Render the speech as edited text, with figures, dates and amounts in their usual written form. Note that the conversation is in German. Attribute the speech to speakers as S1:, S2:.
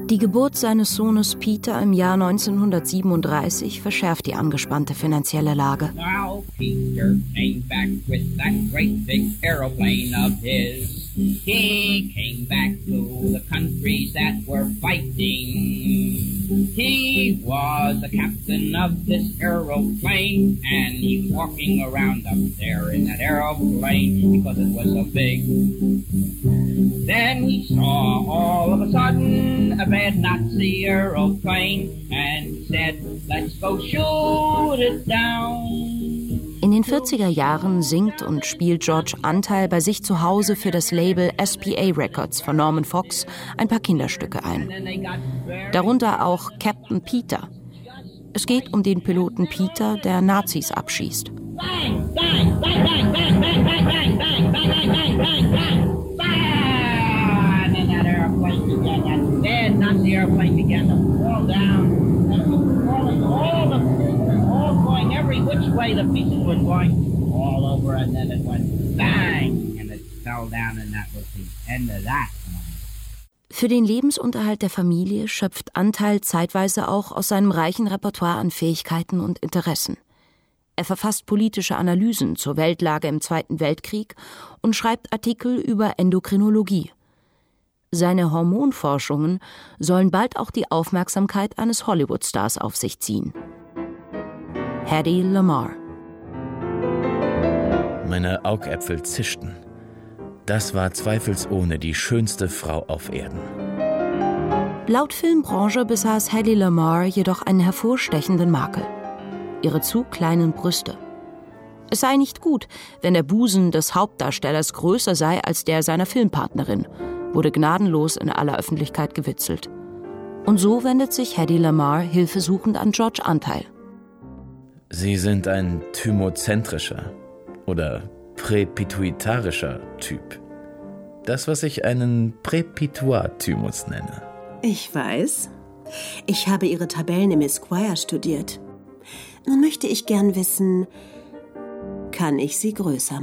S1: Die Geburt seines Sohnes Peter im Jahr 1937 verschärft die angespannte finanzielle Lage.
S2: Now Peter came back with that great big aeroplane of his. He came back to the countries that were fighting. He was the captain of this aeroplane, and he's walking around up there in that aeroplane because it was so big. Then he saw all of a sudden a bad Nazi aeroplane and said, "Let's go shoot it down."
S1: In den 40er Jahren singt und spielt George Antheil bei sich zu Hause für das Label SPA Records von Norman Fox ein paar Kinderstücke ein. Darunter auch Captain Peter. Es geht um den Piloten Peter, der Nazis abschießt.
S2: Bang, bang, bang, bang, bang, bang, bang, bang, bang, bang, bang, bang, bang, bang. And that airplane began, that bad Nazi airplane began to fall down. And it was falling all going every which way the pieces were going all over, and then it went bang, and it fell down, and that was the end of that.
S1: Für den Lebensunterhalt der Familie schöpft Antheil zeitweise auch aus seinem reichen Repertoire an Fähigkeiten und Interessen. Er verfasst politische Analysen zur Weltlage im Zweiten Weltkrieg und schreibt Artikel über Endokrinologie. Seine Hormonforschungen sollen bald auch die Aufmerksamkeit eines Hollywood-Stars auf sich ziehen. Hedy Lamarr.
S3: Meine Augäpfel zischten. Das war zweifelsohne die schönste Frau auf Erden.
S1: Laut Filmbranche besaß Hedy Lamarr jedoch einen hervorstechenden Makel: ihre zu kleinen Brüste. Es sei nicht gut, wenn der Busen des Hauptdarstellers größer sei als der seiner Filmpartnerin, wurde gnadenlos in aller Öffentlichkeit gewitzelt. Und so wendet sich Hedy Lamarr hilfesuchend an George Antheil.
S3: Sie sind ein thymozentrischer oder präpituitarischer Typ. Das, was ich einen Präpituar-Thymus nenne.
S4: Ich weiß. Ich habe Ihre Tabellen im Esquire studiert. Nun möchte ich gern wissen, kann ich sie größer